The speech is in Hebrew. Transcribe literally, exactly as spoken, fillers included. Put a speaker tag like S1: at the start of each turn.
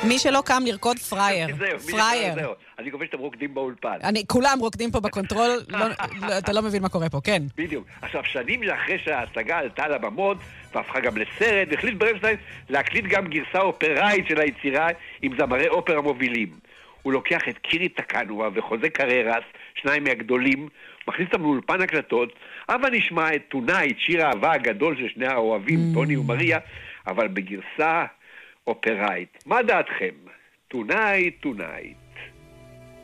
S1: מי שלא קם לרקוד פרייר. פרייר.
S2: אני מקווה שאתם רוקדים באולפן.
S1: כולם רוקדים פה בקונטרול, אתה לא מבין מה קורה פה, כן.
S2: בדיוק. עכשיו, שנים אחרי שההצגה עלתה לבמות, והפכה גם לסרט, החליט ברנשטיין להקליט גם גרסה אופראית של היצירה עם זמרי אופרה מובילים. הוא לוקח את קירי טקנואה וחוזה קררס, שניים מהגדולים, מכניס אותם לאולפן הקלטות, אבל נשמע את טונייט, שיר האהבה הגדול של שני האוהבים, טוני ומריה, אבל בגרסה אופראית. מה דעתכם? טונייט, טונייט.